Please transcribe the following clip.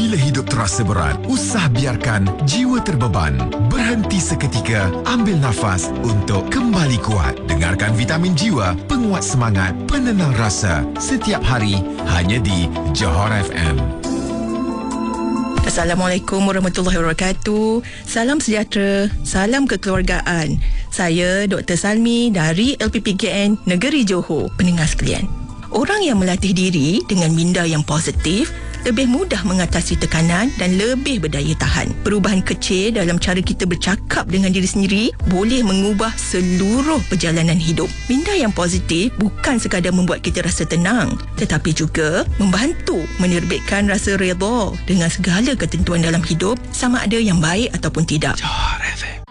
Bila hidup terasa berat, usah biarkan jiwa terbeban. Berhenti seketika, ambil nafas untuk kembali kuat. Dengarkan Vitamin Jiwa, penguat semangat, penenang rasa. Setiap hari, hanya di Johor FM. Assalamualaikum warahmatullahi wabarakatuh. Salam sejahtera, salam kekeluargaan. Saya Dr. Salmi dari LPPKN Negeri Johor. Pendengar sekalian, orang yang melatih diri dengan minda yang positif lebih mudah mengatasi tekanan dan lebih berdaya tahan. Perubahan kecil dalam cara kita bercakap dengan diri sendiri boleh mengubah seluruh perjalanan hidup. Minda yang positif bukan sekadar membuat kita rasa tenang, tetapi juga membantu menerbitkan rasa redha dengan segala ketentuan dalam hidup, sama ada yang baik ataupun tidak.